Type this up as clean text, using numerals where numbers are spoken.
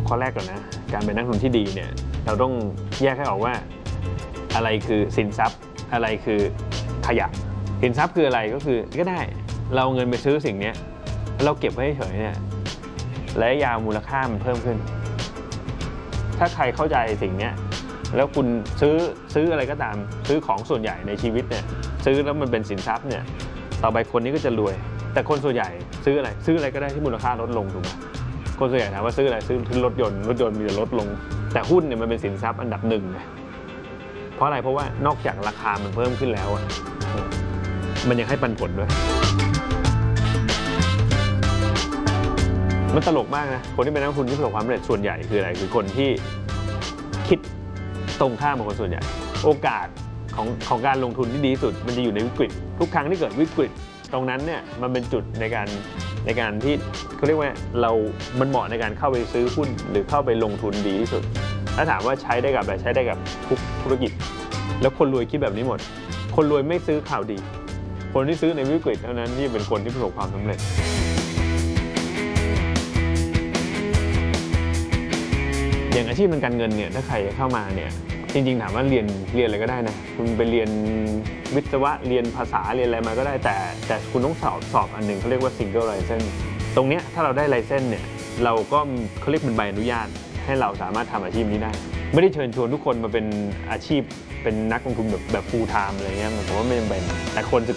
ข้อแรกก่อนนะการเป็นนักลงทุนที่ดีเนี่ยเราต้องแยกให้ออกว่าอะไรคือสินทรัพย์อะไรคือขยะสินทรัพย์คืออะไรก็คือก็ได้เราเงินไปซื้อสิ่งนี้เราเก็บไว้เฉยเนี่ยระยะยาวมูลค่ามันเพิ่มขึ้นถ้าใครเข้าใจสิ่งนี้แล้วคุณซื้ออะไรก็ตามซื้อของส่วนใหญ่ในชีวิตเนี่ยซื้อแล้วมันเป็นสินทรัพย์เนี่ยต่อไปคนนี้ก็จะรวยแต่คนส่วนใหญ่ซื้ออะไรก็ได้ที่มูลค่าลดลงถูกไหมคนส่วนใหญ่ถามว่าซื้ออะไรซื้อรถยนต์มีแต่ลดลงแต่หุ้นเนี่ยมันเป็นสินทรัพย์อันดับหนึ่งไงเพราะอะไรเพราะว่านอกจากราคามันเพิ่มขึ้นแล้วมันยังให้ปันผลด้วยมันตลกมากนะคนที่เป็นนักลงทุนที่ประสบความสำเร็จส่วนใหญ่คืออะไรคือคนที่คิดตรงข้ามกับคนส่วนใหญ่โอกาสของการลงทุนที่ดีที่สุดมันจะอยู่ในวิกฤตทุกครั้งที่เกิดวิกฤตตรงนั้นเนี่ยมันเป็นจุดในการที่เขาเรียกว่ามันเหมาะในการเข้าไปซื้อหุ้นหรือเข้าไปลงทุนดีที่สุดถ้าถามว่าใช้ได้กับอะไรใช้ได้กับทุกธุรกิจแล้วคนรวยคิดแบบนี้หมดคนรวยไม่ซื้อข่าวดีคนที่ซื้อในวิกฤตเท่านั้นที่เป็นคนที่ประสบความสำเร็จอย่างอาชีพทางการเงินเนี่ยถ้าใครเข้ามาเนี่ยจริงๆถามว่าเรียนอะไรก็ได้นะคุณไปเรียนวิศวะเรียนภาษาเรียนอะไรมาก็ได้แต่คุณต้องสอบอันหนึ่งเขาเรียกว่า single license ตรงเนี้ยถ้าเราได้ license เนี่ยเราก็เขาเรียกเป็นใบอนุญาตให้เราสามารถทำอาชีพนี้ได้ไม่ได้เชิญชวนทุกคนมาเป็นอาชีพเป็นนักลงทุนแบบ full time อะไรเงี้ยผมว่าไม่จำเป็นแต่คน